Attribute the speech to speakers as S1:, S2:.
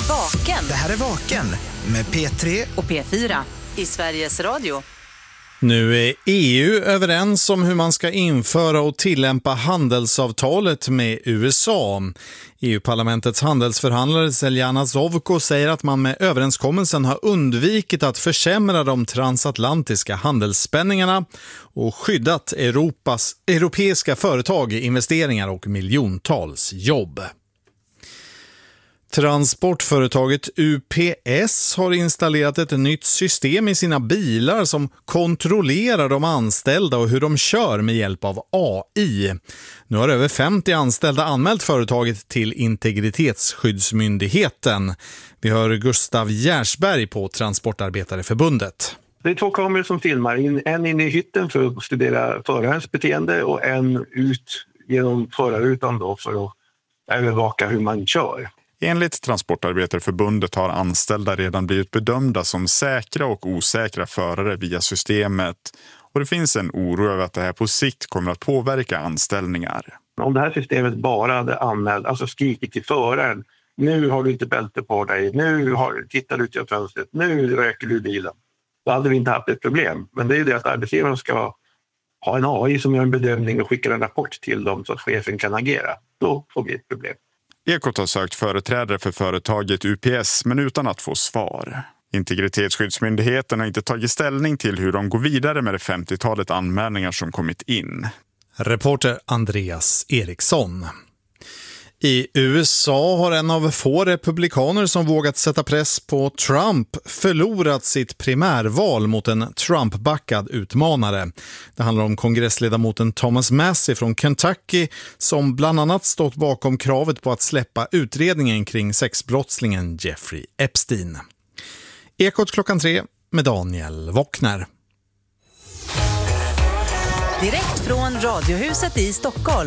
S1: Vaken.
S2: Det här är Vaken med P3
S1: och P4 i Sveriges Radio.
S3: Nu är EU överens om hur man ska införa och tillämpa handelsavtalet med USA. EU-parlamentets handelsförhandlare Zeljana Zovko säger att man med överenskommelsen har undvikit att försämra de transatlantiska handelsspänningarna och skyddat europeiska företag, investeringar och miljontals jobb. Transportföretaget UPS har installerat ett nytt system i sina bilar som kontrollerar de anställda och hur de kör med hjälp av AI. Nu har över 50 anställda anmält företaget till Integritetsskyddsmyndigheten. Vi hör Gustav Järsberg på Transportarbetareförbundet.
S4: Det är 2 kameror som filmar, en inne i hytten för att studera förarens beteende och en ut genom förarrutan då för att övervaka hur man kör.
S5: Enligt Transportarbetareförbundet har anställda redan blivit bedömda som säkra och osäkra förare via systemet. Och det finns en oro över att det här på sikt kommer att påverka anställningar.
S4: Om det här systemet bara hade anmält, alltså skrikit till föraren, nu har du inte bälte på dig, nu tittar du ut genom fönstret, nu röker du bilen. Då hade vi inte haft ett problem. Men det är ju det att arbetsgivaren ska ha en AI som gör en bedömning och skickar en rapport till dem så att chefen kan agera. Då får vi ett problem.
S5: Ekot har sökt företrädare för företaget UPS men utan att få svar. Integritetsskyddsmyndigheten har inte tagit ställning till hur de går vidare med det 50-talet anmälningar som kommit in.
S3: Reporter Andreas Eriksson. I USA har en av få republikaner som vågat sätta press på Trump förlorat sitt primärval mot en Trump-backad utmanare. Det handlar om kongressledamoten Thomas Massie från Kentucky som bland annat stått bakom kravet på att släppa utredningen kring sexbrottslingen Jeffrey Epstein. Ekot 3 med Daniel Wockner.
S1: Direkt från Radiohuset i Stockholm.